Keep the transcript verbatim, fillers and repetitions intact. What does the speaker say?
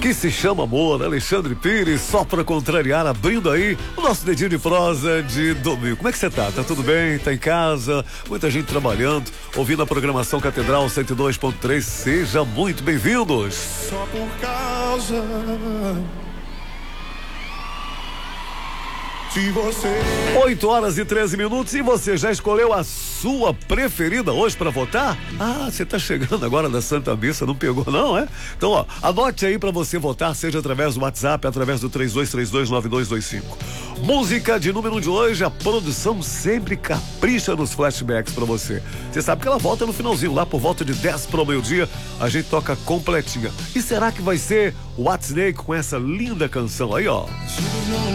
que se chama amor, Alexandre Pires, só pra contrariar, abrindo aí o nosso dedinho de prosa de domingo. Como é que você tá? Tá tudo bem? Tá em casa? Muita gente trabalhando, ouvindo a programação Catedral cento e dois ponto três. Seja muito bem-vindos. Só por causa de você. oito horas e treze minutos, e você já escolheu a sua preferida hoje pra votar? Ah, você tá chegando agora da Santa Missa, não pegou não, é? Então, ó, anote aí pra você votar, seja através do WhatsApp, através do três dois três dois nove dois dois cinco. Música de número de hoje, a produção sempre capricha nos flashbacks pra você. Você sabe que ela volta no finalzinho, lá por volta de dez para o meio-dia, a gente toca completinha. E será que vai ser o Whitesnake com essa linda canção aí, ó? Não